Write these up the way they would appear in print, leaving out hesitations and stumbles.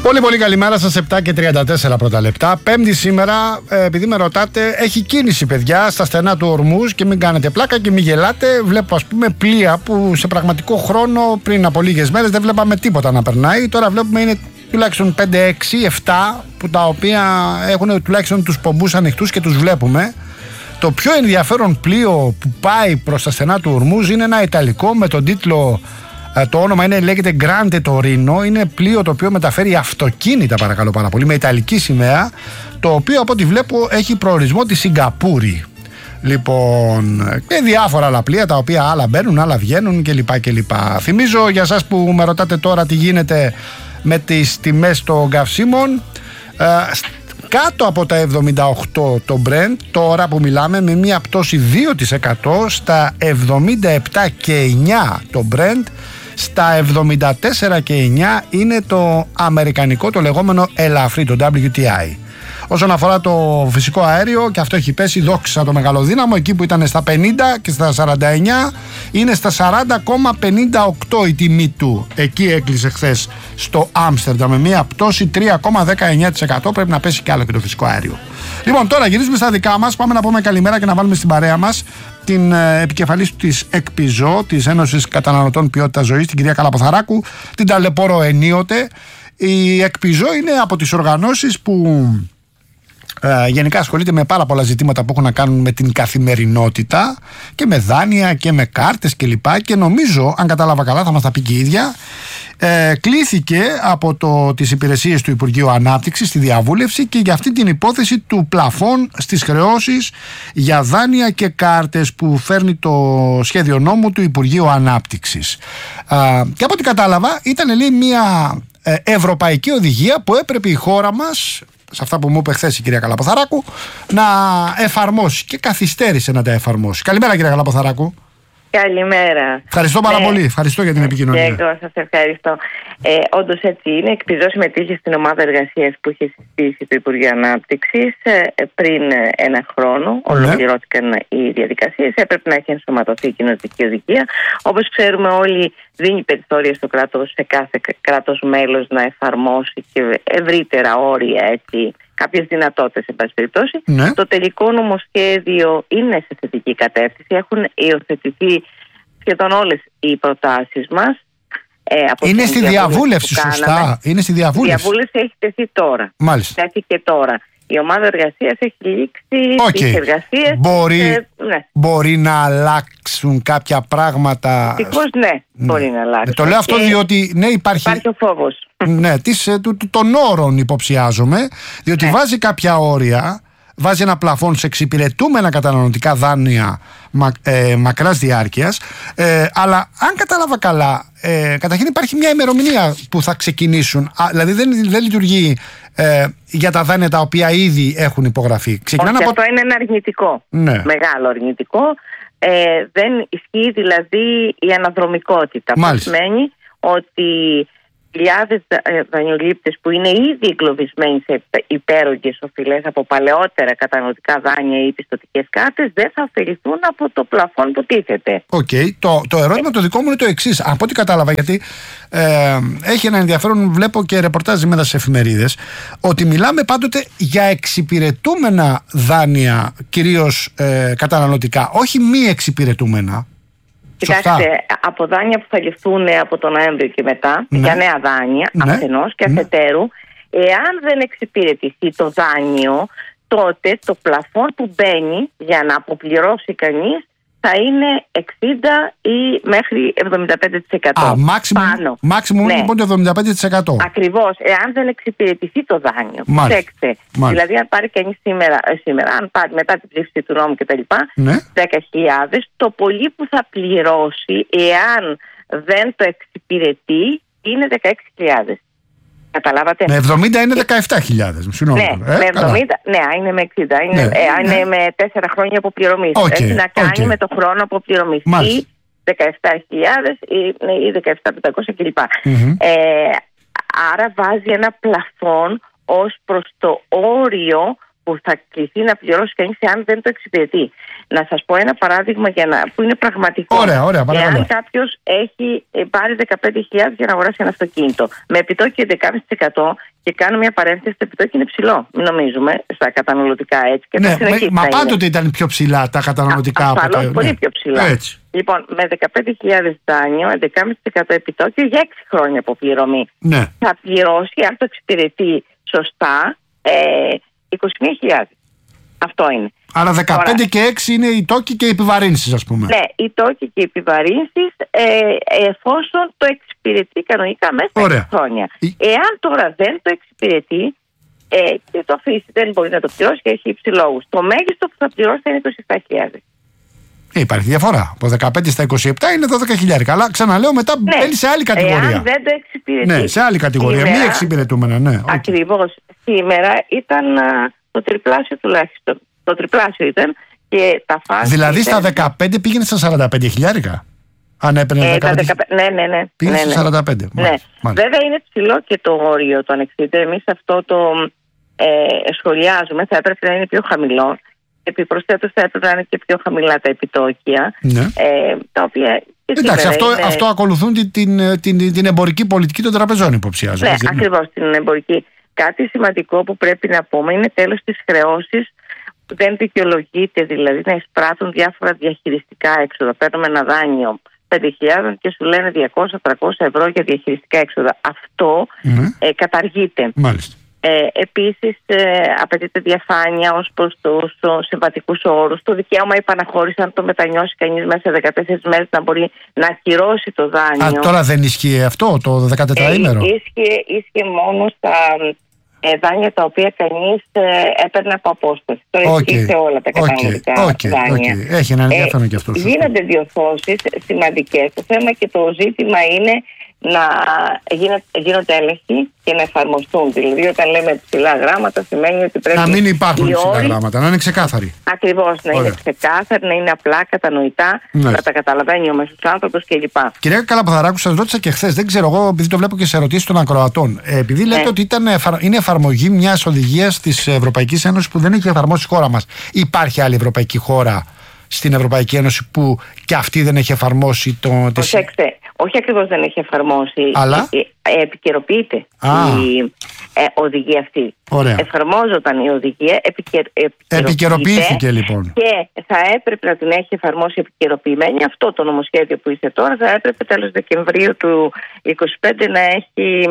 Πολύ πολύ καλημέρα σας, 7:34 πρώτα λεπτά. Πέμπτη σήμερα, επειδή με ρωτάτε, έχει κίνηση παιδιά στα στενά του Ορμούζ και μην κάνετε πλάκα και μην γελάτε. Βλέπω ας πούμε πλοία που σε πραγματικό χρόνο πριν από λίγες μέρες δεν βλέπαμε τίποτα να περνάει. Τώρα βλέπουμε είναι τουλάχιστον 5, 6, 7 που τα οποία έχουν τουλάχιστον τους πομπούς ανοιχτούς και τους βλέπουμε. Το πιο ενδιαφέρον πλοίο που πάει προς τα στενά του Ορμούζ είναι ένα ιταλικό με τον τίτλο, το όνομα λέγεται Grande Torino. Είναι πλοίο το οποίο μεταφέρει αυτοκίνητα, παρακαλώ πάρα πολύ, με ιταλική σημαία, το οποίο από ό,τι βλέπω έχει προορισμό τη Σιγκαπούρη. Λοιπόν, και διάφορα άλλα πλοία τα οποία άλλα μπαίνουν, άλλα βγαίνουν κλπ. Θυμίζω για εσάς που με ρωτάτε τώρα τι γίνεται με τις τιμές των καυσίμων, κάτω από τα 78 το Brent τώρα που μιλάμε, με μια πτώση 2% στα 77,9 το Brent, στα 74,9 είναι το αμερικανικό, το λεγόμενο ελαφρύ, το WTI. Όσον αφορά το φυσικό αέριο, και αυτό έχει πέσει, δόξα το μεγαλοδύναμο, εκεί που ήταν στα 50 και στα 49 είναι στα 40,58 η τιμή του. Εκεί έκλεισε χθες στο Άμστερνταμ με μια πτώση 3,19%. Πρέπει να πέσει κι άλλο και το φυσικό αέριο. Λοιπόν, τώρα γυρίζουμε στα δικά μας. Πάμε να πούμε καλημέρα και να βάλουμε στην παρέα μας την επικεφαλής της ΕΚΠΙΖΟ, της Ένωσης Καταναλωτών Ποιότητας Ζωής, την κυρία Καλαποθαράκου. Την ταλαιπωρώ ενίοτε. Η ΕΚΠΙΖΟ είναι από τις οργανώσεις που γενικά ασχολείται με πάρα πολλά ζητήματα που έχουν να κάνουν με την καθημερινότητα και με δάνεια και με κάρτες κλπ. Και νομίζω, αν κατάλαβα καλά, θα μας τα πει και η ίδια, κλήθηκε από τις υπηρεσίες του Υπουργείου Ανάπτυξης στη διαβούλευση και για αυτή την υπόθεση του πλαφών στις χρεώσεις για δάνεια και κάρτες που φέρνει το σχέδιο νόμου του Υπουργείου Ανάπτυξης. Και από ό,τι κατάλαβα ήταν μια ευρωπαϊκή οδηγία που έπρεπε η χώρα μας, σε αυτά που μου είπε χθες η κυρία Καλαποθαράκου, να εφαρμόσει, και καθυστέρησε να τα εφαρμόσει. Καλημέρα κυρία Καλαποθαράκου. Καλημέρα. Ευχαριστώ πάρα πολύ. Ευχαριστώ για την επικοινωνία. Και εγώ σας ευχαριστώ. Όντως έτσι είναι. Η ΕΚΠΙΖΟ συμμετείχε στην ομάδα εργασίας που είχε συστήσει το Υπουργείο Ανάπτυξης πριν ένα χρόνο. Ολοκληρώθηκαν οι διαδικασίες. Έπρεπε να έχει ενσωματωθεί η κοινοτική οδηγία. Όπως ξέρουμε όλοι, δίνει περιθώρια στο κράτος, σε κάθε κράτος μέλος, να εφαρμόσει και ευρύτερα όρια, έτσι, κάποιες δυνατότητες, εν πάση περιπτώσει. Ναι. Το τελικό νομοσχέδιο είναι σε θετική κατεύθυνση. Έχουν υιοθετηθεί σχεδόν όλες οι προτάσεις μας. Είναι στη διαβούλευση, σωστά. Είναι στη διαβούλευση. Η διαβούλευση έχει τεθεί τώρα. Μάλιστα. Τέθηκε τώρα. Η ομάδα εργασίας έχει λήξει τις εργασίες. Μπορεί να αλλάξουν κάποια πράγματα. Δυστυχώς ναι, μπορεί να αλλάξουν. Το λέω αυτό διότι υπάρχει ο φόβος. Ναι, των όρων υποψιάζομαι, διότι βάζει κάποια όρια, βάζει ένα πλαφόν σε εξυπηρετούμενα καταναλωτικά δάνεια μακράς διάρκειας, αλλά αν κατάλαβα καλά, καταρχήν υπάρχει μια ημερομηνία που θα ξεκινήσουν, δηλαδή δεν λειτουργεί για τα δάνεια τα οποία ήδη έχουν υπογραφεί. Αυτό είναι ένα αρνητικό, μεγάλο αρνητικό. Δεν ισχύει δηλαδή η αναδρομικότητα. Που σημαίνει ότι χιλιάδες δανειολήπτες που είναι ήδη εγκλωβισμένοι σε υπέρογγες οφειλές από παλαιότερα καταναλωτικά δάνεια ή πιστωτικές κάρτες δεν θα ωφεληθούν από το πλαφόν που τίθεται. Το ερώτημα το δικό μου είναι το εξής. Από ό,τι κατάλαβα, γιατί έχει ένα ενδιαφέρον, βλέπω και ρεπορτάζ μέσα στις εφημερίδες, ότι μιλάμε πάντοτε για εξυπηρετούμενα δάνεια, κυρίως καταναλωτικά, όχι μη εξυπηρετούμενα. Κοιτάξτε, από δάνεια που θα ληφθούν από τον Νοέμβριο και μετά, για νέα δάνεια, αφενός και αφετέρου, εάν δεν εξυπηρετηθεί το δάνειο, τότε το πλαφόν που μπαίνει για να αποπληρώσει κανείς θα είναι 60 ή μέχρι 75%. Maximum λοιπόν το 75%. Ακριβώς, εάν δεν εξυπηρετηθεί το δάνειο. Προσέξτε, δηλαδή αν πάρει κανείς σήμερα, αν πάρει μετά την ψήφιση του νόμου κτλ. 10.000, το πολύ που θα πληρώσει εάν δεν το εξυπηρετεί είναι 16.000. Καταλάβατε. Με 70 είναι 17.000. Με 70, είναι με 60. Είναι με 4 χρόνια αποπληρωμής. Έχει να κάνει με το χρόνο αποπληρωμής. Ή 17.000 ή 17.500 κλπ. Άρα βάζει ένα πλαφόν ως προς το όριο που θα κληθεί να πληρώσει κανείς αν δεν το εξυπηρετεί. Να σας πω ένα παράδειγμα που είναι πραγματικό. Ωραία, παρακαλώ. Εάν κάποιος έχει πάρει 15.000 για να αγοράσει ένα αυτοκίνητο με επιτόκιο 11,5% και κάνω μια παρένθεση, το επιτόκιο είναι ψηλό. Μην νομίζουμε στα καταναλωτικά έτσι. Και ναι, μα πάντοτε ήταν πιο ψηλά τα καταναλωτικά από ασφαλώς, πολύ πιο ψηλά. Έτσι. Λοιπόν, με 15.000 δάνειο, 11,5% επιτόκιο για 6 χρόνια αποπληρωμή. Ναι. Θα πληρώσει, αν το εξυπηρετεί σωστά, 21.000. Αυτό είναι. Άρα 15 και 6 είναι οι τόκοι και οι επιβαρύνσεις, ας πούμε. Ναι, οι τόκοι και οι επιβαρύνσεις εφόσον το εξυπηρετεί κανονικά μέσα 6 χρόνια. Εάν τώρα δεν το εξυπηρετεί και το αφήσει, δεν μπορεί να το πληρώσει και έχει υψηλόγους. Το μέγιστο που θα πληρώσει θα είναι 27.000. Υπάρχει διαφορά. Από 15 στα 27 είναι 12.000. Αλλά ξαναλέω, μετά μπαίνει σε άλλη κατηγορία. Εάν δεν το εξυπηρετεί. Ναι, σε άλλη κατηγορία. Μη εξυπηρετούμενα, ναι. Ακριβώς. Σήμερα ήταν το τριπλάσιο τουλάχιστον. Το τριπλάσιο ήταν και τα φάση. Δηλαδή στα 15 πήγαινε στα 45.000. Αν έπαιρνε 15. Ναι. Πήγαινε στα 45. Μάλιστα. Βέβαια είναι ψηλό και το όριο το ανεξίτητο. Εμείς αυτό το σχολιάζουμε. Θα έπρεπε να είναι πιο χαμηλό. Επιπροσθέτως θα έπρεπε να είναι και πιο χαμηλά τα επιτόκια. Ναι. Τα οποία. Εντάξει, αυτό ακολουθούν την εμπορική πολιτική των τραπεζών, υποψιάζω. Ναι, ακριβώς την εμπορική. Κάτι σημαντικό που πρέπει να πούμε είναι τέλος της χρεώσης. Δεν δικαιολογείται δηλαδή να εισπράττουν διάφορα διαχειριστικά έξοδα. Παίρνουμε ένα δάνειο 5.000 και σου λένε 200-300 ευρώ για διαχειριστικά έξοδα. Αυτό καταργείται. Μάλιστα. Επίσης απαιτείται διαφάνεια ως προς τους συμβατικούς όρους. Το δικαίωμα επαναχώρηση, αν το μετανιώσει κανείς μέσα σε 14 μέρες, να μπορεί να ακυρώσει το δάνειο. Τώρα δεν ισχύει αυτό το 14ημερο? Ίσχυε μόνο στα δάνεια τα οποία κανείς έπαιρνε από απόσταση. Τώρα ισχύει σε όλα τα καταναλωτικά δάνεια. Έχει ένα ενδιαφέρον και αυτό. Γίνονται διορθώσεις σημαντικές. Το θέμα και το ζήτημα είναι να γίνονται έλεγχοι και να εφαρμοστούν. Δηλαδή, όταν λέμε ψηλά γράμματα, σημαίνει ότι πρέπει να μην υπάρχουν ψηλά γράμματα, να είναι ξεκάθαροι. Ακριβώς, να είναι ξεκάθαροι, να είναι απλά κατανοητά, να τα καταλαβαίνει ο μέσος άνθρωπος κλπ. Κυρία Καλαποθαράκου, σας ρώτησα και χθες, δεν ξέρω εγώ, επειδή το βλέπω και σε ερωτήσεις των ακροατών. Επειδή λέτε ότι είναι εφαρμογή μιας οδηγίας της Ευρωπαϊκής Ένωσης που δεν έχει εφαρμόσει η χώρα μας. Υπάρχει άλλη ευρωπαϊκή χώρα στην Ευρωπαϊκή Ένωση που και αυτή δεν έχει εφαρμόσει Προσέξτε, όχι ακριβώς δεν έχει εφαρμόσει, αλλά επικαιροποιείται η οδηγία αυτή. Ωραία. Εφαρμόζονταν η οδηγία, επικαιροποιήθηκε λοιπόν. Και θα έπρεπε να την έχει εφαρμόσει επικαιροποιημένη. Αυτό το νομοσχέδιο που είστε τώρα θα έπρεπε τέλος Δεκεμβρίου του 2025 να έχει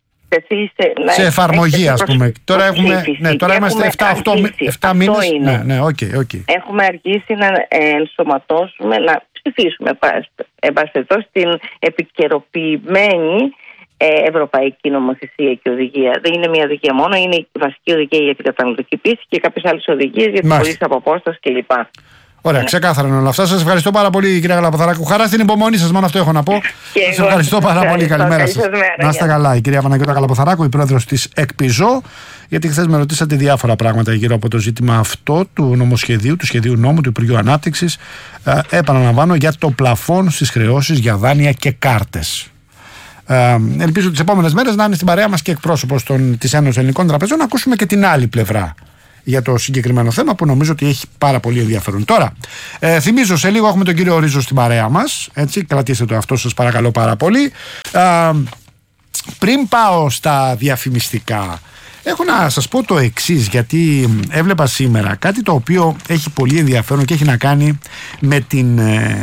σε εφαρμογή, ας πούμε. Τώρα είμαστε 7 μήνες. Ναι, okay. Έχουμε αργήσει να ενσωματώσουμε, να ψηφίσουμε την επικαιροποιημένη ευρωπαϊκή νομοθεσία και οδηγία. Δεν είναι μια οδηγία μόνο, είναι η βασική οδηγία για την καταναλωτική πίστη και κάποιες άλλες οδηγίες για την πωλήση από απόσταση κλπ. Ωραία, ξεκάθαρα όλα αυτά. Σας ευχαριστώ πάρα πολύ, κυρία Καλαποθαράκου. Χαρά στην υπομονή σας, μόνο αυτό έχω να πω. Σας ευχαριστώ πάρα πολύ. Καλημέρα σας. Να είστε καλά. Η κυρία Παναγιώτα Καλαποθαράκου, η πρόεδρος της ΕΚΠΙΖΟ, γιατί χθες με ρωτήσατε διάφορα πράγματα γύρω από το ζήτημα αυτό του νομοσχεδίου, του σχεδίου νόμου του Υπουργείου Ανάπτυξης. Επαναλαμβάνω, για το πλαφόν στις χρεώσεις για δάνεια και κάρτες. Ελπίζω τις επόμενες μέρες να είναι στην παρέα μας και εκπρόσωπος της Ένωσης Ελληνικών Τραπεζών, να ακούσουμε και την άλλη πλευρά για το συγκεκριμένο θέμα που νομίζω ότι έχει πάρα πολύ ενδιαφέρον. Τώρα, θυμίζω σε λίγο έχουμε τον κύριο Ρίζο στην παρέα μας. Έτσι, κρατήστε το αυτό σας παρακαλώ πάρα πολύ. Πριν πάω στα διαφημιστικά, έχω να σας πω το εξής, γιατί έβλεπα σήμερα κάτι το οποίο έχει πολύ ενδιαφέρον και έχει να κάνει με την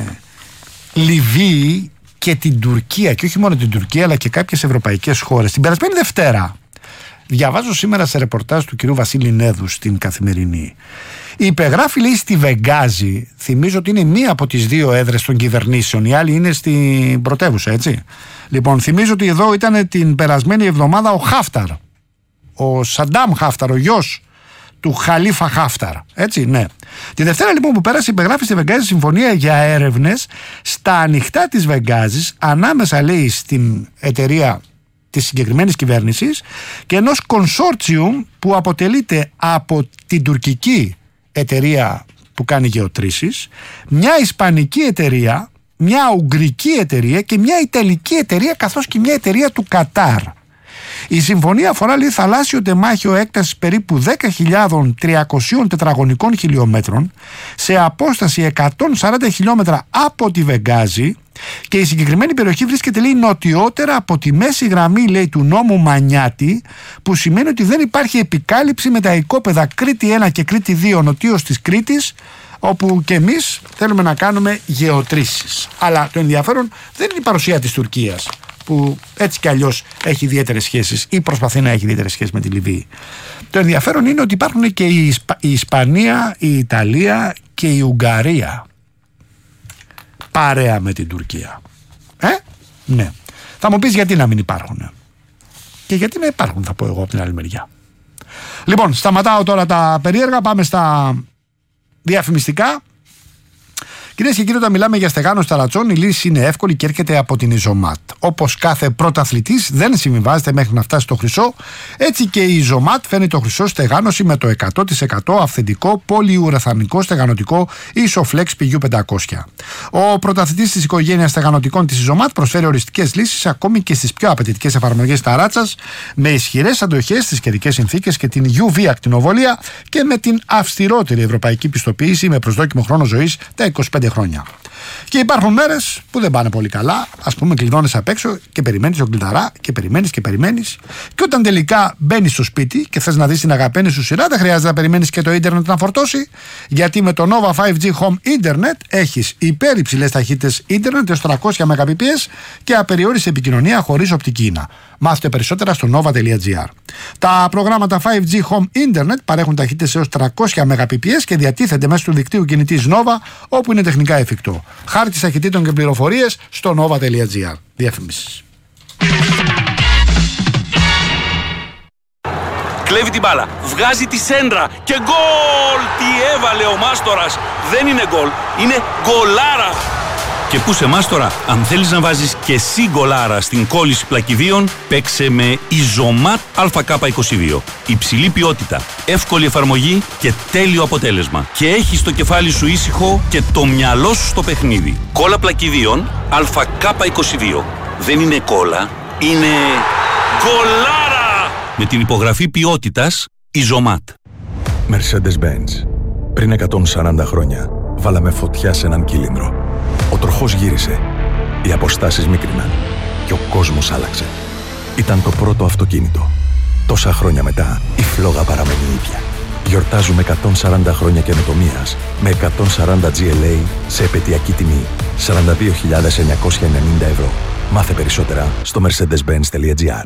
Λιβύη και την Τουρκία, και όχι μόνο την Τουρκία αλλά και κάποιες ευρωπαϊκές χώρες. Την περασμένη Δευτέρα διαβάζω σήμερα σε ρεπορτάζ του κυρίου Βασίλη Νέδου στην Καθημερινή. Υπεγράφει, λέει, στη Βενγκάζη. Θυμίζω ότι είναι μία από τις δύο έδρες των κυβερνήσεων. Η άλλη είναι στην πρωτεύουσα, έτσι. Λοιπόν, θυμίζω ότι εδώ ήταν την περασμένη εβδομάδα ο Χάφταρ. Ο Σαντάμ Χάφταρ, ο γιος του Χαλίφα Χάφταρ. Έτσι, ναι. Τη Δευτέρα λοιπόν που πέρασε, υπεγράφει στη Βενγκάζη συμφωνία για έρευνες στα ανοιχτά της Βενγκάζης, ανάμεσα, λέει, στην εταιρεία της συγκεκριμένης κυβέρνησης και ενός κονσόρτσιουμ που αποτελείται από την τουρκική εταιρεία που κάνει γεωτρήσεις, μια ισπανική εταιρεία, μια ουγγρική εταιρεία και μια ιταλική εταιρεία, καθώς και μια εταιρεία του Κατάρ. Η συμφωνία αφορά, λέει, θαλάσσιο τεμάχιο έκτασης περίπου 10.300 τετραγωνικών χιλιόμετρων σε απόσταση 140 χιλιόμετρα από τη Βενγκάζη, και η συγκεκριμένη περιοχή βρίσκεται, λέει, νοτιότερα από τη μέση γραμμή, λέει, του νόμου Μανιάτη, που σημαίνει ότι δεν υπάρχει επικάλυψη με τα οικόπεδα Κρήτη 1 και Κρήτη 2 νοτίως της Κρήτης, όπου και εμείς θέλουμε να κάνουμε γεωτρήσεις. Αλλά το ενδιαφέρον δεν είναι η παρουσία της Τουρκίας, που έτσι κι αλλιώς έχει ιδιαίτερες σχέσεις ή προσπαθεί να έχει ιδιαίτερες σχέσεις με τη Λιβύη. Το ενδιαφέρον είναι ότι υπάρχουν και η Ισπανία, η Ιταλία και η Ουγγαρία παρέα με την Τουρκία. Ναι. Θα μου πεις γιατί να μην υπάρχουν. Και γιατί να υπάρχουν, θα πω εγώ από την άλλη μεριά. Λοιπόν, σταματάω τώρα τα περίεργα, πάμε στα διαφημιστικά. Κυρίες και κύριοι, όταν μιλάμε για στεγάνωση ταρατσών, η λύση είναι εύκολη και έρχεται από την Ιζωμάτ. Όπως κάθε πρωταθλητής δεν συμβιβάζεται μέχρι να φτάσει στο χρυσό, έτσι και η Ιζωμάτ φέρνει το χρυσό στεγάνωση με το 100% αυθεντικό πολυουραθανικό στεγανωτικό Isoflex PU500. Ο πρωταθλητής της οικογένειας στεγανωτικών της Ιζωμάτ προσφέρει οριστικές λύσεις ακόμη και στις πιο απαιτητικές εφαρμογές ταράτσας, με ισχυρές αντοχές στις καιρικές συνθήκες και την UV ακτινοβολία και με την αυστηρότερη ευρωπαϊκή πιστοποίηση με προσδόκιμο χρόνο ζωής τα 25 χρόνια. Και υπάρχουν μέρες που δεν πάνε πολύ καλά. Ας πούμε, κλειδώνεις απ' έξω και περιμένεις τον κλειδαρά και περιμένεις. Και όταν τελικά μπαίνεις στο σπίτι και θες να δεις την αγαπημένη σου σειρά, δεν χρειάζεται να περιμένεις και το ίντερνετ να φορτώσει, γιατί με το Nova 5G Home Internet έχεις υπερυψηλές ταχύτητες ίντερνετ έως 300 Mbps και απεριόριστη επικοινωνία χωρίς οπτική ίνα. Μάθετε περισσότερα στο nova.gr. Τα προγράμματα 5G Home Internet παρέχουν ταχύτητες έως 300 Mbps και διατίθενται μέσω του δικτύου κινητής Nova, όπου είναι τεχνικά εφικτό. Χάρτης ταχυτήτων και πληροφορίες στο nova.gr. Διαφημίσεις. Κλέβει την μπάλα, βγάζει τη σέντρα και γκολ! Τι έβαλε ο Μάστορας! Δεν είναι γκολ, είναι γκολάρα! Και πού σε Μάστορα, αν θέλεις να βάζεις και εσύ γκολάρα στην κόλληση πλακιδίων, παίξε με Ιζωμάτ ΑΚ22. Υψηλή ποιότητα, εύκολη εφαρμογή και τέλειο αποτέλεσμα. Και έχεις το κεφάλι σου ήσυχο και το μυαλό σου στο παιχνίδι. Κόλλα πλακιδίων ΑΚ22. Δεν είναι κόλλα, είναι γκολάρα! Με την υπογραφή ποιότητας Ιζωμάτ. Mercedes-Benz. Πριν 140 χρόνια βάλαμε φωτιά σε έναν κύλινδρο. Ο τροχός γύρισε, οι αποστάσεις μίκριναν και ο κόσμος άλλαξε. Ήταν το πρώτο αυτοκίνητο. Τόσα χρόνια μετά, η φλόγα παραμένει ίδια. Γιορτάζουμε 140 χρόνια καινοτομίας με 140 GLA σε επαιτειακή τιμή 42.990 ευρώ. Μάθε περισσότερα στο mercedes-benz.gr.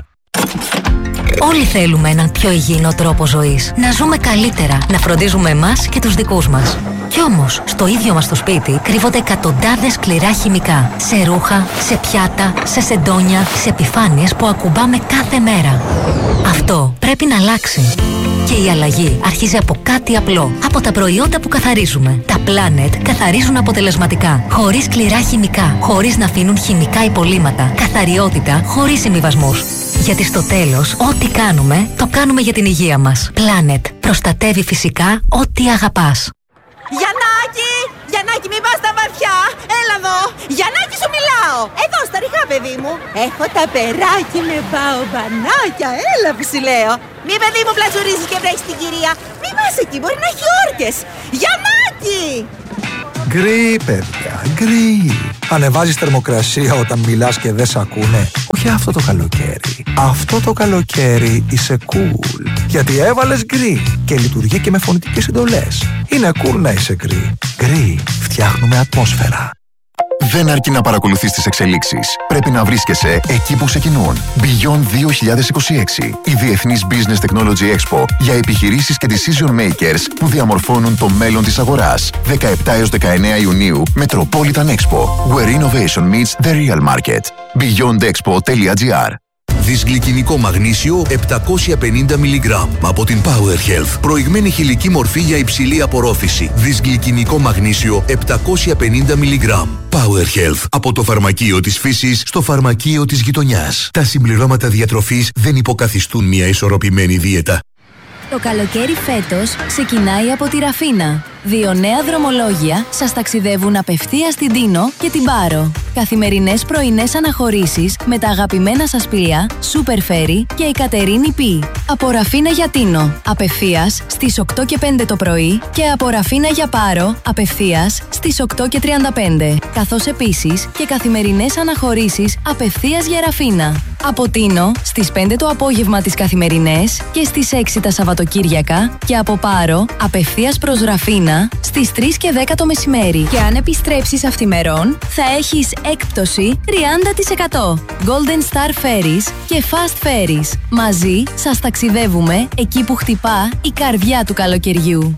Όλοι θέλουμε έναν πιο υγιεινό τρόπο ζωής. Να ζούμε καλύτερα, να φροντίζουμε εμάς και τους δικούς μας. Κι όμως, στο ίδιο μας το σπίτι κρύβονται εκατοντάδες σκληρά χημικά. Σε ρούχα, σε πιάτα, σε σεντόνια, σε επιφάνειες που ακουμπάμε κάθε μέρα. Αυτό πρέπει να αλλάξει. Και η αλλαγή αρχίζει από κάτι απλό. Από τα προϊόντα που καθαρίζουμε. Τα Planet καθαρίζουν αποτελεσματικά. Χωρίς σκληρά χημικά. Χωρίς να αφήνουν χημικά υπολείμματα. Καθαριότητα χωρίς συμβιβασμούς. Γιατί στο τέλος, ό,τι κάνουμε, το κάνουμε για την υγεία μας. Planet. Προστατεύει φυσικά ό,τι αγαπάς. Γιαννάκη! Γιαννάκη, μην πας στα βαθιά! Έλα εδώ! Γιαννάκη, σου μιλάω! Εδώ στα ριχά, παιδί μου! Έχω τα περάκι με μπαομπανάκια! Έλα που σου λέω! Μη, παιδί μου, πλατσουρίζεις και βρέχεις την κυρία! Μη πας εκεί, μπορεί να έχει όρκες! Γιαννάκη! Γκρι, παιδιά, γκρι. Ανεβάζεις θερμοκρασία όταν μιλάς και δεν σ' ακούνε. Όχι αυτό το καλοκαίρι. Αυτό το καλοκαίρι είσαι cool. Γιατί έβαλες γκρι και λειτουργεί και με φωνητικές εντολές. Είναι cool να είσαι γκρι. Γκρι, φτιάχνουμε ατμόσφαιρα. Δεν αρκεί να παρακολουθείς τις εξελίξεις. Πρέπει να βρίσκεσαι εκεί που ξεκινούν. Beyond 2026. Η Διεθνής Business Technology Expo για επιχειρήσεις και decision makers που διαμορφώνουν το μέλλον της αγοράς. 17 έως 19 Ιουνίου, Metropolitan Expo. Where innovation meets the real market. beyondexpo.gr. Δυσγλυκινικό μαγνήσιο 750 mg από την Power Health. Προηγμένη χηλική μορφή για υψηλή απορρόφηση. Δυσγλυκινικό μαγνήσιο 750 mg. Power Health. Από το φαρμακείο της φύσης στο φαρμακείο της γειτονιάς. Τα συμπληρώματα διατροφής δεν υποκαθιστούν μια ισορροπημένη δίαιτα. Το καλοκαίρι φέτος ξεκινάει από τη Ραφίνα. 2 νέα δρομολόγια σας ταξιδεύουν απευθείας στην Τίνο και την Πάρο. Καθημερινές πρωινές αναχωρήσεις με τα αγαπημένα σας πλοία Super Ferry και η Κατερίνη Π. Από Ραφίνα για Τίνο, απευθείας στις 8 και 5 το πρωί και από Ραφίνα για Πάρο, απευθείας στις 8 και 35. Καθώς επίσης και καθημερινές αναχωρήσεις απευθείας για Ραφίνα. Από Τίνο στις 5 το απόγευμα τις καθημερινές και στις 6 τα Σαββατοκύριακα και από Πάρο απευθείας προς Ραφίνα στις 3 και 10 το μεσημέρι. Και αν επιστρέψεις αυθημερών θα έχεις έκπτωση 30%. Golden Star Ferries και Fast Ferries. Μαζί σας ταξιδεύουμε εκεί που χτυπά η καρδιά του καλοκαιριού.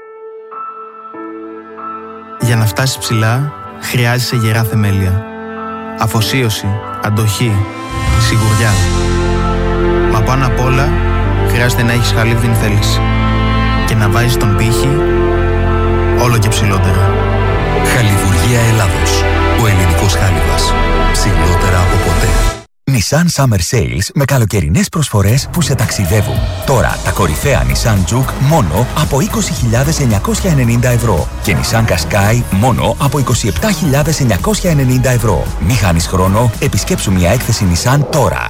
Για να φτάσεις ψηλά χρειάζεσαι γερά θεμέλια. Αφοσίωση, αντοχή, σιγουριά. Μα πάνω απ' όλα χρειάζεται να έχεις χαλίβδιν θέληση και να βάζεις τον πύχη όλο και ψηλότερα. Χαλιβουργία Ελλάδος. Ο ελληνικός χάλιβας. Ψηλότερα από ποτέ. Nissan Summer Sales με καλοκαιρινές προσφορές που σε ταξιδεύουν. Τώρα τα κορυφαία Nissan Juke μόνο από 20.990 ευρώ και Nissan Qashqai μόνο από 27.990 ευρώ. Μη χάνεις χρόνο, επισκέψου μια έκθεση Nissan τώρα.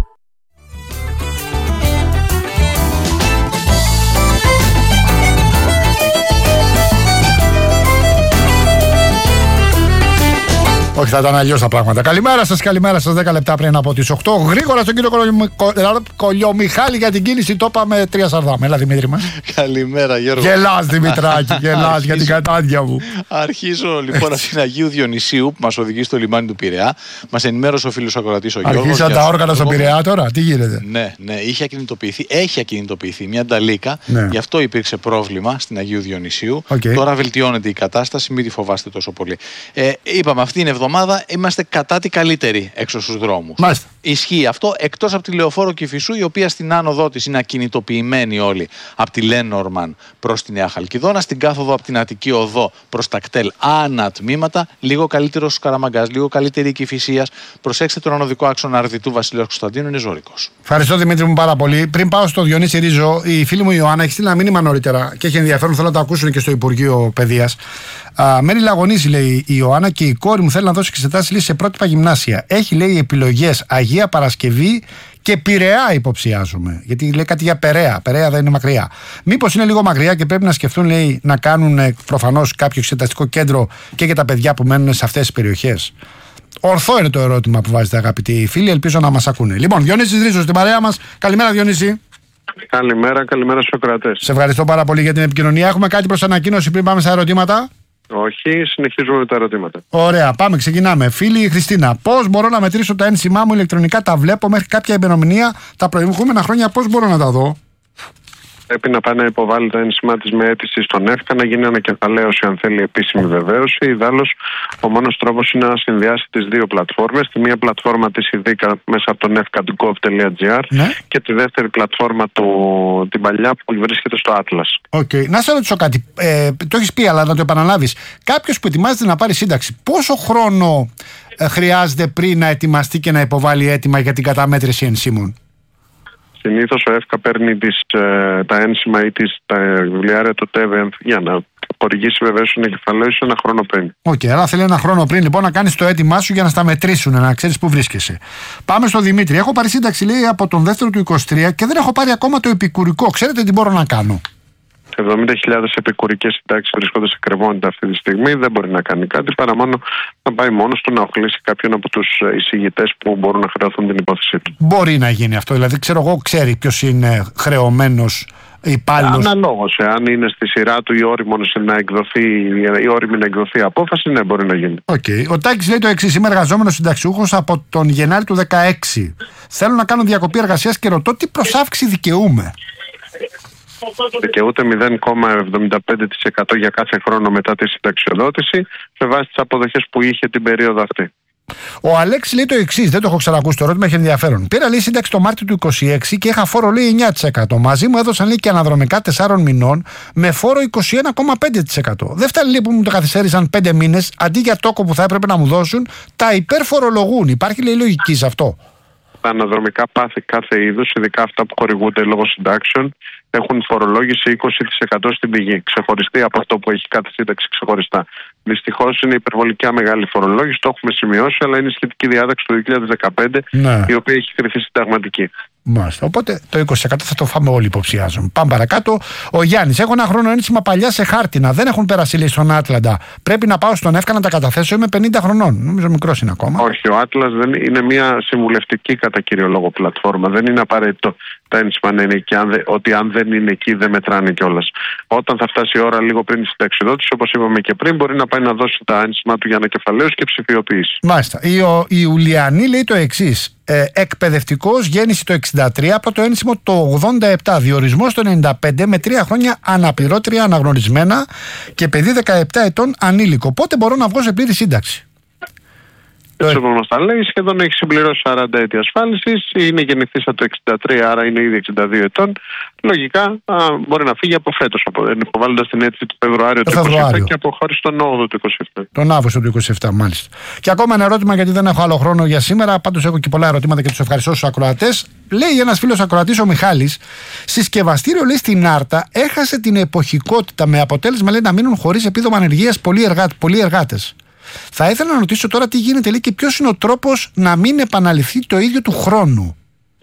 Όχι, θα ήταν αλλιώς τα πράγματα. Καλημέρα σας, 10 λεπτά πριν από τις 8. Γρήγορα στον κύριο Κολιομιχάλη για την κίνηση. Το είπαμε 3 σαρδάμε. Έλα, Δημήτρη μας. Καλημέρα, Γιώργο. Γελάς, Δημητράκη, γελάς για την κατάδια μου. Αρχίζω λοιπόν από την Αγίου Διονυσίου που μας οδηγεί στο λιμάνι του Πειραιά. Μας ενημέρωσε ο φίλος ακροατής ο Γιώργος. Αρχίσαν τα όργανα στον Πειραιά τώρα, τι γίνεται? Ναι, έχει ακινητοποιηθεί μια νταλίκα. Ναι. Γι' αυτό υπήρξε πρόβλημα στην Αγίου Διονυσίου. Τώρα βελτιώνεται η κατάσταση, μην τη φοβάστε τόσο πολύ. Είπαμε, αυτή είναι εβδομάδα είμαστε κατά τη καλύτερη έξω στους δρόμους. Μάλιστα. Ισχύει αυτό εκτός από τη Λεωφόρο Κηφισού, η οποία στην άνοδό της είναι ακινητοποιημένη όλη από τη Λένορμαν προς τη Νέα Χαλκιδόνα, στην κάθοδο από την Αττική Οδό προς τα κτέλ ανατμήματα, λίγο καλύτερο στους Καραμαγκάς, λίγο καλύτερη η Κηφισίας. Προσέξτε τον ανωδικό άξονα Αρδιτού Βασιλέως Κωνσταντίνου, είναι ζώρικος. Ευχαριστώ, Δημήτρη μου, πάρα πολύ. Πριν πάω στο Διονύση Ρίζο, η φίλη μου η Ιωάννα έχει στείλει ένα μήνυμα νωρίτερα και έχει ενδιαφέρον, θέλω να το ακούσουν και στο Υπουργείο Παιδείας. Μένει Λαγωνίση, λέει η Ιωάννα, και η κόρη μου θέλει να δώσει εξετάσεις, λέει, σε πρότυπα γυμνάσια. Έχει, λέει, επιλογές Αγία Παρασκευή και Πειραιά, υποψιάζουμε. Γιατί λέει κάτι για Περαία. Περαία δεν είναι μακριά. Μήπως είναι λίγο μακριά και πρέπει να σκεφτούν, λέει, να κάνουν προφανώς κάποιο εξεταστικό κέντρο και για τα παιδιά που μένουν σε αυτές τις περιοχές? Ορθό είναι το ερώτημα που βάζετε, αγαπητοί φίλοι. Ελπίζω να μας ακούνε. Λοιπόν, Διονύσης Ρίζος στην παρέα μας. Καλημέρα, Διονύση. Καλημέρα στους ακροατές. Σε ευχαριστώ πάρα πολύ για την επικοινωνία. Έχουμε κάτι προς ανακοίνωση πριν πάμε στα ερωτήματα? Όχι, συνεχίζουμε με τα ερωτήματα. Ωραία, πάμε, ξεκινάμε. Φίλη Χριστίνα, πώς μπορώ να μετρήσω τα ένσημά μου ηλεκτρονικά? Τα βλέπω μέχρι κάποια ημερομηνία τα προηγούμενα χρόνια, πώς μπορώ να τα δω? Πρέπει να πάει να υποβάλει τα ένσημά της με αίτηση στον ΕΦΚΑ, να γίνει ανακεφαλαίωση αν θέλει επίσημη βεβαίωση. Ιδάλλως, ο μόνος τρόπος είναι να συνδυάσει τις δύο πλατφόρμες. Τη μία πλατφόρμα της ΙΔΙΚΑ μέσα από τον efka.gov.gr και τη δεύτερη πλατφόρμα την παλιά που βρίσκεται στο Atlas. Να σε ρωτήσω κάτι. Το έχεις πει, αλλά να το επαναλάβεις. Κάποιος που ετοιμάζεται να πάρει σύνταξη, πόσο χρόνο χρειάζεται πριν να ετοιμαστεί και να υποβάλει αίτημα για την καταμέτρηση ενσύμων? Συνήθως ο ΕΦΚΑ παίρνει τα ένσημα ή τα βιβλιάρια του ΤΕΒΕ για να χορηγήσει βεβαίως την εγκεφαλαίωση ένα χρόνο πριν. Άρα θέλει ένα χρόνο πριν λοιπόν να κάνεις το αίτημά σου για να στα μετρήσουν, να ξέρεις που βρίσκεσαι. Πάμε στο Δημήτρη. Έχω πάρει σύνταξη, λέει, από τον δεύτερο του 23 και δεν έχω πάρει ακόμα το επικουρικό. Ξέρετε τι μπορώ να κάνω? 70.000 επικουρικές συντάξεις βρίσκονται σε κρεμότητα αυτή τη στιγμή. Δεν μπορεί να κάνει κάτι παρά μόνο να πάει μόνος του να οχλήσει κάποιον από τους εισηγητές που μπορούν να χρεωθούν την υπόθεσή του. Μπορεί να γίνει αυτό, δηλαδή ξέρει ποιος είναι χρεωμένος υπάλληλος. Αναλόγως, εάν είναι στη σειρά του η όριμη να εκδοθεί απόφαση, ναι, μπορεί να γίνει. Ο Τάκης λέει το εξής: είμαι εργαζόμενος συνταξιούχος από τον Γενάρη του 2016. Θέλω να κάνω διακοπή εργασίας και ρωτώ τι προσάυξη δικαιούμαι. Δικαιούται 0,75% για κάθε χρόνο μετά τη συνταξιοδότηση με βάση τις αποδοχές που είχε την περίοδο αυτή. Ο Αλέξη λέει το εξής, δεν το έχω ξανακούσει το ερώτημα, έχει ενδιαφέρον. Πήρα, λέει, σύνταξη το Μάρτιο του 26 και είχα φόρο, λέει, 9%. Μαζί μου έδωσαν, λέει, και αναδρομικά 4 μηνών με φόρο 21,5%. Δεν φτάνει, λέει, που μου το καθυστέρησαν 5 μήνες, αντί για τόκο που θα έπρεπε να μου δώσουν, τα υπερφορολογούν. Υπάρχει, λέει, λογική σε αυτό? τα αναδρομικά πάθη κάθε είδους, ειδικά αυτά που χορηγούνται λόγω συντάξεων, έχουν φορολόγηση 20% στην πηγή, ξεχωριστή από αυτό που έχει κάθε σύνταξη ξεχωριστά. Δυστυχώς είναι υπερβολικά μεγάλη φορολόγηση, το έχουμε σημειώσει, αλλά είναι σχετική διάταξη του 2015, η οποία έχει κριθεί συνταγματική. Μάλιστα. Οπότε το 20% θα το φάμε όλοι, υποψιάζομαι. Πάμε παρακάτω. Ο Γιάννης: έχω ένα χρόνο ένσημα παλιά σε χάρτινα. Δεν έχουν περάσει λέει στον Άτλαντα. Πρέπει να πάω στον ΕΦΚΑ να τα καταθέσω. Είμαι 50 χρονών. Νομίζω μικρός είναι ακόμα. Όχι, ο Atlas δεν είναι μια συμβουλευτική κατά κύριο λόγο πλατφόρμα. Δεν είναι απαραίτητο τα ένσημα να είναι εκεί. Ότι αν δεν είναι εκεί δεν μετράνε κιόλας. Όταν θα φτάσει η ώρα λίγο πριν τη συνταξιδότηση, όπως είπαμε και πριν, μπορεί να πάει να δώσει τα ένσημα του για ανακεφαλαίωση και ψηφιοποίηση. Μάλιστα. Η Ιουλιανή λέει το εξής. Εκπαιδευτικός, γέννηση το 63, πρώτο ένσημο το 87, διορισμός το 95, με 3 χρόνια αναπληρώτρια αναγνωρισμένα και παιδί 17 ετών ανήλικο. Πότε μπορώ να βγω σε πλήρη σύνταξη? Έτσι όπως μας τα λέει, σχεδόν έχει συμπληρώσει 40 έτη ασφάλισης, είναι γεννηθήσα το 63, άρα είναι ήδη 62 ετών. Λογικά μπορεί να φύγει από φέτος, υποβάλλοντας την αίτηση του Φεβρουάριο του 27 και αποχώρηση τον 8ο του 27. Τον Αύγουστο του 27, μάλιστα. Και ακόμα ένα ερώτημα, γιατί δεν έχω άλλο χρόνο για σήμερα. Πάντως έχω και πολλά ερωτήματα και τους ευχαριστώ στους ακροατές. Λέει ένας φίλος ακροατής, ο Μιχάλης, συσκευαστήριο λέει στην Άρτα έχασε την εποχικότητα με αποτέλεσμα λέει να μείνουν χωρίς επίδομα ανεργίας πολλοί εργάτες. Θα ήθελα να ρωτήσω τώρα τι γίνεται λέει, και ποιος είναι ο τρόπος να μην επαναληφθεί το ίδιο του χρόνου.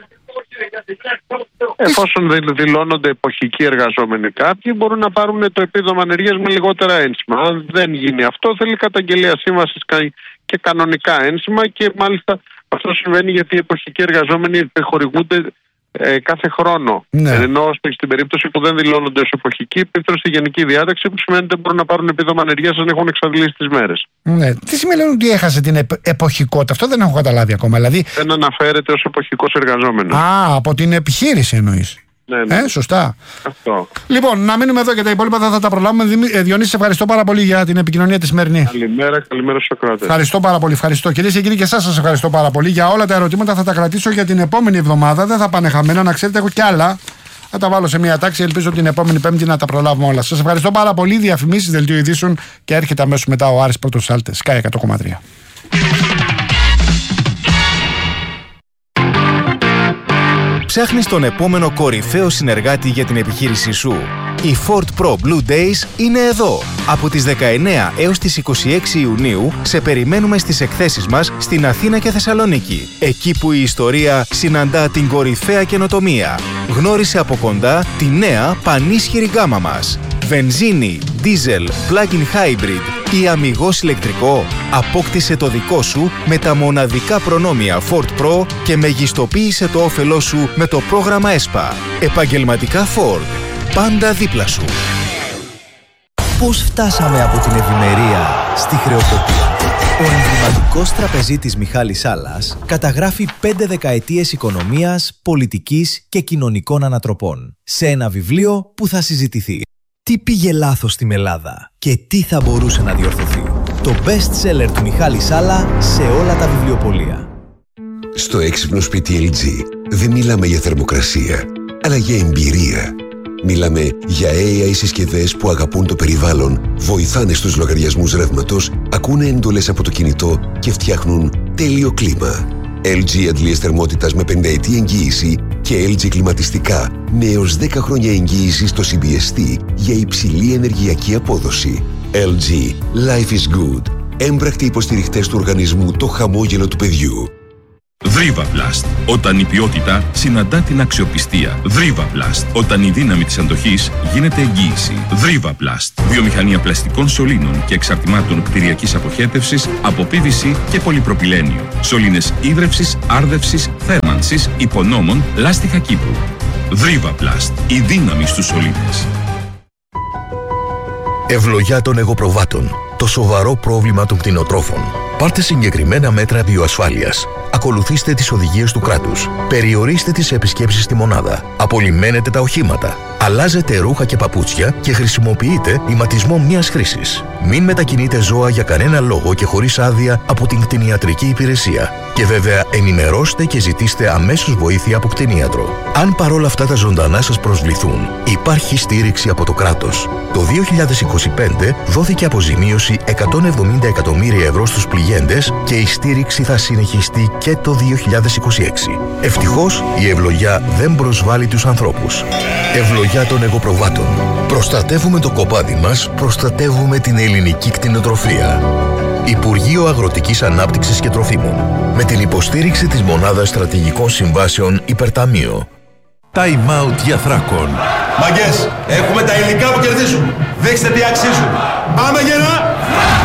Εφόσον δηλώνονται εποχικοί εργαζόμενοι κάποιοι, μπορούν να πάρουν το επίδομα ανεργίας με λιγότερα ένσημα. Αν δεν γίνει αυτό, θέλει καταγγελία σύμβασης και κανονικά ένσημα, και μάλιστα αυτό συμβαίνει γιατί οι εποχικοί εργαζόμενοι χορηγούνται κάθε χρόνο. Ναι. Ενώ στην περίπτωση που δεν δηλώνονται ως εποχικοί, πέφτουν στη γενική διάταξη, που σημαίνει ότι μπορούν να πάρουν επίδομα ανεργίας αν έχουν εξαντλήσει τις μέρες. Ναι. Τι σημαίνει ότι έχασε την εποχικότητα? Αυτό δεν έχω καταλάβει ακόμα. Δηλαδή... Δεν αναφέρεται ως εποχικός εργαζόμενος. Από την επιχείρηση εννοείς? Ναι. Σωστά. Αυτό. Λοιπόν, να μείνουμε εδώ και τα υπόλοιπα θα τα προλάβουμε. Διονύση, σε ευχαριστώ πάρα πολύ για την επικοινωνία τη σημερινή. Καλημέρα στους ακροατές. Ευχαριστώ πάρα πολύ. Ευχαριστώ. Κυρίες και κύριοι, και εσάς σας ευχαριστώ πάρα πολύ. Για όλα τα ερωτήματα θα τα κρατήσω για την επόμενη εβδομάδα. Δεν θα πάνε χαμένα. Να ξέρετε, έχω κι άλλα. Θα τα βάλω σε μια τάξη. Ελπίζω την επόμενη Πέμπτη να τα προλάβουμε όλα. Σας ευχαριστώ πάρα πολύ. Διαφημίσεις, δελτίο ειδήσεων και έρχεται αμέσως μετά ο Άρης Πρωτοσάλτες. Sky 100,3. Ψάχνεις τον επόμενο κορυφαίο συνεργάτη για την επιχείρησή σου? Η Ford Pro Blue Days είναι εδώ. Από τις 19 έως τις 26 Ιουνίου σε περιμένουμε στις εκθέσεις μας στην Αθήνα και Θεσσαλονίκη. Εκεί που η ιστορία συναντά την κορυφαία καινοτομία. Γνώρισε από κοντά τη νέα πανίσχυρη γκάμα μας. Βενζίνη, diesel, plug-in hybrid ή αμιγώς ηλεκτρικό. Απόκτησε το δικό σου με τα μοναδικά προνόμια Ford Pro και μεγιστοποίησε το όφελό σου με το πρόγραμμα ΕΣΠΑ. Επαγγελματικά Ford. Πάντα δίπλα σου. Πώς φτάσαμε από την ευημερία στη χρεοκοπία? Ο εμβληματικός τραπεζίτης Μιχάλης Σάλλας καταγράφει 5 δεκαετίες οικονομίας, πολιτικής και κοινωνικών ανατροπών σε ένα βιβλίο που θα συζητηθεί. Τι πήγε λάθος στην Ελλάδα και τι θα μπορούσε να διορθωθεί? Το best seller του Μιχάλη Σάλλα σε όλα τα βιβλιοπωλεία. Στο έξυπνο σπίτι LG δεν μιλάμε για θερμοκρασία, αλλά για εμπειρία. Μιλάμε για AI συσκευές που αγαπούν το περιβάλλον, βοηθάνε στους λογαριασμούς ρεύματος, ακούνε εντολές από το κινητό και φτιάχνουν τέλειο κλίμα. LG αντλίες θερμότητας με 50 ετή εγγύηση και LG κλιματιστικά με έως 10 χρόνια εγγύηση στο CBST για υψηλή ενεργειακή απόδοση. LG. Life is good. Έμπρακτοι υποστηριχτές του οργανισμού Το Χαμόγελο του Παιδιού. Δρίβαβλαστ. Όταν η ποιότητα συναντά την αξιοπιστία. Δρίβαβλαστ. Όταν η δύναμη της αντοχής γίνεται εγγύηση. Δρίβαβλαστ. Βιομηχανία πλαστικών σωλήνων και εξαρτημάτων κτηριακής αποχέτευσης από PVC και πολυπροπυλένιο. Σωλήνες ίδρευσης, άρδευσης, θέρμανσης, υπονόμων, λάστιχα Κύπρου. Δρίβαβλαστ. Η δύναμη στους σωλήνες. Ευλογιά των εγωπροβάτων. Το σοβαρό πρόβλημα των κτηνοτρόφων. Πάρτε συγκεκριμένα μέτρα βιοασφάλειας. Ακολουθήστε τις οδηγίες του κράτους. Περιορίστε τις επισκέψεις στη μονάδα. Απολυμμένετε τα οχήματα. Αλλάζετε ρούχα και παπούτσια και χρησιμοποιείτε ηματισμό μιας χρήσης. Μην μετακινείτε ζώα για κανένα λόγο και χωρίς άδεια από την κτηνιατρική υπηρεσία. Και βέβαια ενημερώστε και ζητήστε αμέσως βοήθεια από κτηνίατρο. Αν παρόλα αυτά τα ζωντανά σας προσβληθούν, υπάρχει στήριξη από το κράτος. Το 2025 δόθηκε αποζημίωση 170 εκατομμύρια ευρώ στους πληγέντες αταγέντες και η στήριξη θα συνεχιστεί και το 2026. Ευτυχώς, η ευλογιά δεν προσβάλλει τους ανθρώπους. Ευλογιά των εγωπροβάτων. Προστατεύουμε το κοπάδι μας, προστατεύουμε την ελληνική κτηνοτροφία. Υπουργείο Αγροτικής Ανάπτυξης και Τροφίμων. Με την υποστήριξη της Μονάδας Στρατηγικών Συμβάσεων Υπερταμείο. Time out για Θράκον. Μαγκές, έχουμε τα υλικά που κερδίζουν. Δείξτε τι αξίζουν. Πάμε γερά!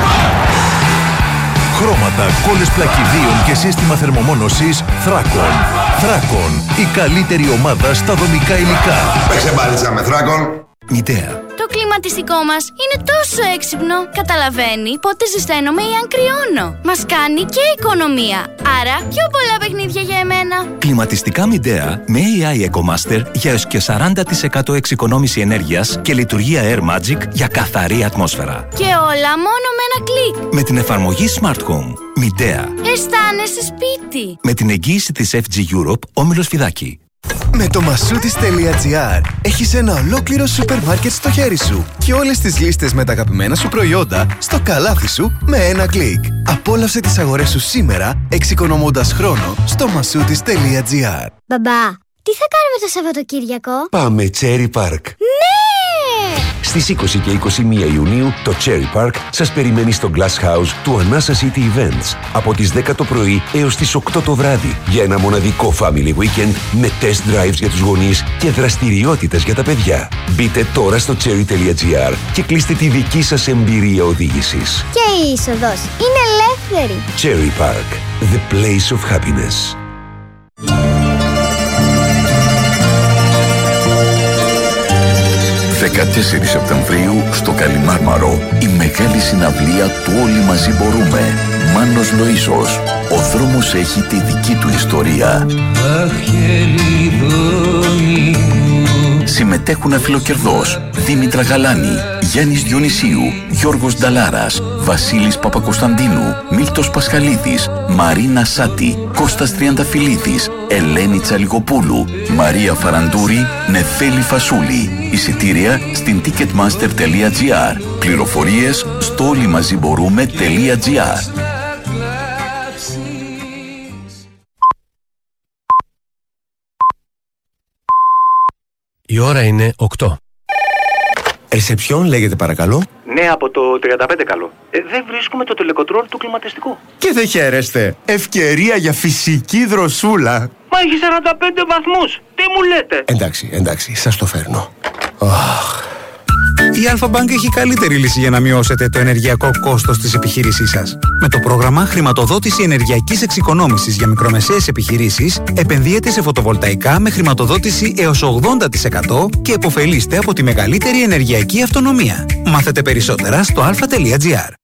Χρώματα, κόλλες πλακιδίων και σύστημα θερμομόνωσης Θράκον. Θράκον, η καλύτερη ομάδα στα δομικά υλικά. Παίξε μπάλιτσα με Θράκον. Μητέα. Το κλιματιστικό μας είναι τόσο έξυπνο. Καταλαβαίνει πότε ζεσταίνομαι ή αν κρυώνω. Μας κάνει και οικονομία. Άρα πιο πολλά παιχνίδια για εμένα. Κλιματιστικά Midea με AI EcoMaster για έως και 40% εξοικονόμηση ενέργειας και λειτουργία Air Magic για καθαρή ατμόσφαιρα. Και όλα μόνο με ένα κλικ. Με την εφαρμογή Smart Home. Midea. Αισθάνεσαι σπίτι. Με την εγγύηση της FG Europe, Όμιλος Φιδάκη. Με το masoutis.gr έχεις ένα ολόκληρο σούπερ μάρκετ στο χέρι σου και όλες τις λίστες με τα αγαπημένα σου προϊόντα στο καλάθι σου με ένα κλικ. Απόλαυσε τις αγορές σου σήμερα εξοικονομώντας χρόνο στο masoutis.gr. Μπαμπά, τι θα κάνουμε το Σαββατοκύριακο? Πάμε Cherry Park. Ναι! Στις 20 και 21 Ιουνίου το Cherry Park σας περιμένει στο Glass House του Anasa City Events από τις 10 το πρωί έως τις 8 το βράδυ για ένα μοναδικό family weekend με test drives για τους γονείς και δραστηριότητες για τα παιδιά. Μπείτε τώρα στο cherry.gr και κλείστε τη δική σας εμπειρία οδήγησης. Και η είσοδος είναι ελεύθερη. Cherry Park, the place of happiness. 14 Σεπτεμβρίου στο Καλιμάρμαρο η μεγάλη συναυλία του Όλοι Μαζί Μπορούμε. Μάνος Λοΐζος. Ο δρόμος έχει τη δική του ιστορία. Συμμετέχουν αφιλοκερδός Δήμητρα Γαλάνη, Γιάννης Διονυσίου, Γιώργος Νταλάρας, Βασίλης Παπακοσταντίνου, Μίλτος Πασχαλίδης, Μαρίνα Σάτη, Κώστας Τριανταφυλλίδης, Ελένη Τσαλιγοπούλου, Μαρία Φαραντούρη, Νεφέλη Φασούλη. Εισιτήρια στην ticketmaster.gr. Πληροφορίες στο όλοιμαζιμπορούμε.gr. Η ώρα είναι 8. Ρεσεψιόν λέγεται παρακαλώ. Ναι, από το 35 καλό. Δεν βρίσκουμε το τελεκοτρόλ του κλιματιστικού. Και δεν χαίρεστε. Ευκαιρία για φυσική δροσούλα. Μα έχει 45 βαθμούς. Τι μου λέτε? Εντάξει, σας το φέρνω. Η Alpha-Bank έχει καλύτερη λύση για να μειώσετε το ενεργειακό κόστος της επιχείρησής σας. Με το πρόγραμμα Χρηματοδότηση Ενεργειακής Εξοικονόμησης για μικρομεσαίες επιχειρήσεις, επενδύετε σε φωτοβολταϊκά με χρηματοδότηση έως 80% και επωφελείστε από τη μεγαλύτερη ενεργειακή αυτονομία. Μάθετε περισσότερα στο alpha.gr.